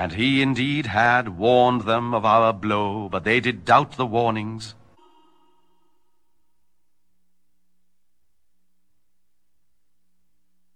And he indeed had warned them of our blow, but they did doubt the warnings.